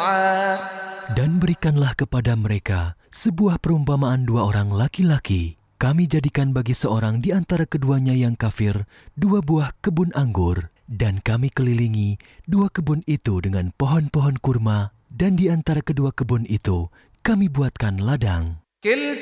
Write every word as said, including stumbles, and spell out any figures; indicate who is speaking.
Speaker 1: Dan berikanlah kepada mereka sebuah perumpamaan dua orang laki-laki. Kami jadikan bagi seorang di antara keduanya yang kafir dua buah kebun anggur. Dan kami kelilingi dua kebun itu dengan pohon-pohon kurma. Dan di antara kedua kebun itu kami buatkan ladang.